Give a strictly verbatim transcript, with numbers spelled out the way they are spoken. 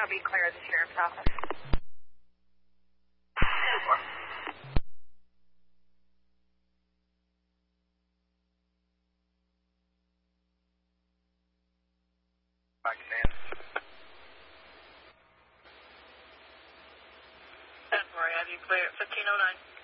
I'll be clear of the sheriff's office. Pakistan. That's where I have you clear at fifteen oh nine.